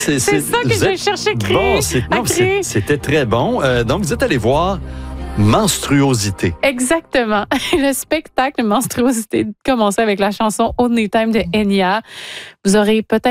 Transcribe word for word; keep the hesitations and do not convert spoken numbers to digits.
C'est, c'est ça que j'ai cherché à créer. Bon, c'est, non, à créer. c'est, c'était très bon. Euh, donc, vous êtes allé voir Menstruosité. Exactement. Le spectacle Menstruosité commençait avec la chanson Only Time de Enya. Vous aurez peut-être